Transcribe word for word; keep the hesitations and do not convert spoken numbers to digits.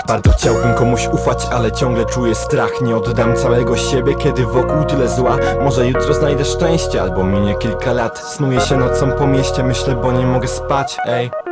Bardzo chciałbym komuś ufać, ale ciągle czuję strach. Nie oddam całego siebie, kiedy wokół tyle zła. Może jutro znajdę szczęście, albo minie kilka lat. Snuję się nocą po mieście, myślę, bo nie mogę spać, ej.